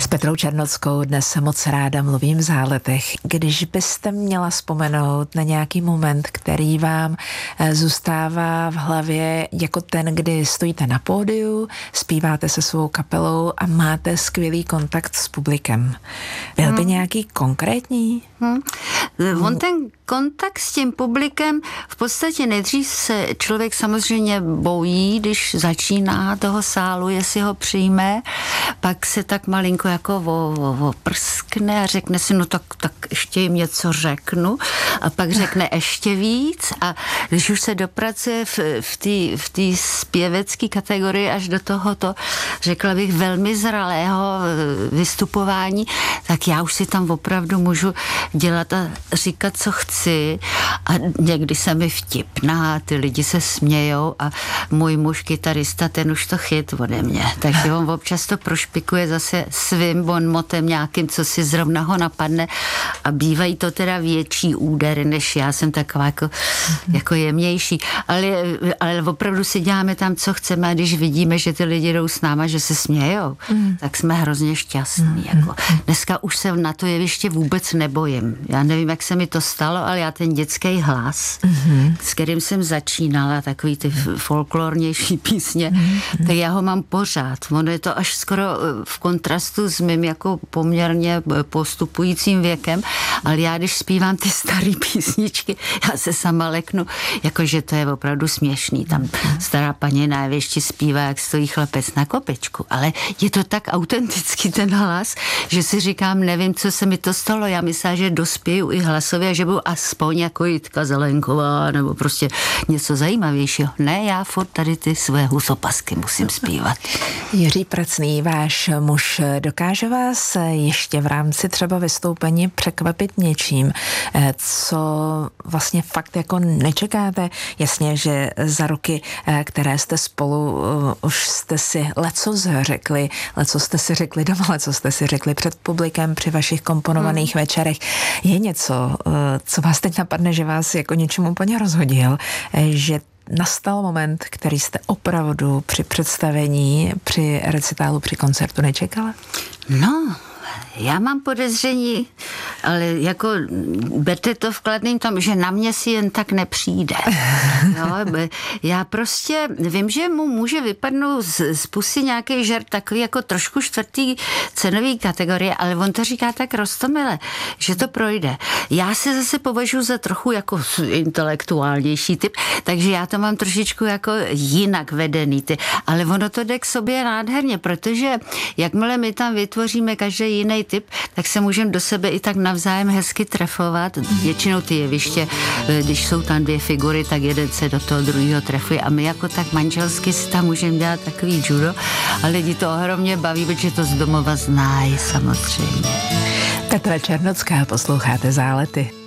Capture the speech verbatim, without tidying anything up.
S Petrou Černockou dnes moc ráda mluvím v záletech. Když byste měla vzpomenout na nějaký moment, který vám zůstává v hlavě jako ten, kdy stojíte na pódiu, zpíváte se svou kapelou a máte skvělý kontakt s publikem. Byl by hmm. nějaký konkrétní? Hmm. On ten kontakt s tím publikem, v podstatě nejdřív se člověk samozřejmě bojí, když začíná toho sálu, jestli ho přijme, pak se tak malinko jako oprskne a řekne si, no tak, tak ještě jim něco řeknu a pak řekne ještě víc a když už se dopracuje v, v té v té zpěvecké kategorii až do tohoto, řekla bych, velmi zralého vystupování, tak já už si tam opravdu můžu dělat a říkat, co chci a někdy se mi vtipná, ty lidi se smějou a můj muž kytarista, ten už to chyt ode mě, takže on občas to prošpikuje zase svým bonmotem nějakým, co si zrovna ho napadne a bývají to teda větší údery, než já jsem taková jako, jako jemnější, ale, ale opravdu si děláme tam, co chceme a když vidíme, že ty lidi jdou s náma, že se smějou, mm. tak jsme hrozně šťastní. Mm. Jako. Dneska už se na to jeviště vůbec nebojím. Já nevím, jak se mi to stalo, ale já ten dětský hlas, mm. s kterým jsem začínala, takový ty folklornější písně, mm. tak já ho mám pořád. Ono je to až skoro v kontrastu s mým jako poměrně postupujícím věkem, ale já, když zpívám ty staré písničky, já se sama leknu, jakože to je opravdu směšný. Tam stará paní na jevišti zpívá, jak stojí chlapec na kopečku, ale je to tak autentický ten hlas, že si říkám, nevím, co se mi to stalo. Já myslím, že dospěju i hlasově, že budu aspoň jako Jitka Zelenková nebo prostě něco zajímavějšího. Ne, já furt tady ty své husopasky musím zpívat. Jiří Pracný, váš muž, dokáže vás ještě v rámci třeba vystoupení překvapit něčím, co vlastně fakt jako nečekáte? Jasně, že za roky, které jste spolu, už jste si lecos řekli, lecos jste si řekli doma, lecos jste si řekli před publikem při vašich komponovaných hmm. večerech. Je něco, co vás teď napadne, že vás jako něčemu úplně rozhodil, že nastal moment, který jste opravdu při představení, při recitálu, při koncertu nečekala? No, já mám podezření, ale jako berte to v kladným tom, že na mě si jen tak nepřijde. Jo, já prostě vím, že mu může vypadnout z, z pusy nějaký žert takový jako trošku čtvrtý cenový kategorie, ale on to říká tak roztomile, že to projde. Já se zase považuji za trochu jako intelektuálnější typ, takže já to mám trošičku jako jinak vedený ty, ale ono to jde k sobě nádherně, protože jakmile my tam vytvoříme každý jiný typ, tak se můžeme do sebe i tak navzájem hezky trefovat. Většinou ty jeviště, když jsou tam dvě figury, tak jeden se do toho druhého trefuje a my jako tak manželsky si tam můžeme dělat takový judo a lidi to ohromně baví, protože to z domova znají samozřejmě. Petra Černocká, posloucháte Zálety.